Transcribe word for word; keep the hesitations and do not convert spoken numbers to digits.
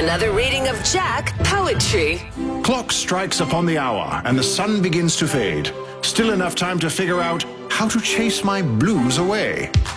another reading of Jack Poetry. Clock strikes upon the hour and the sun begins to fade. Still enough time to figure out how to chase my blues away.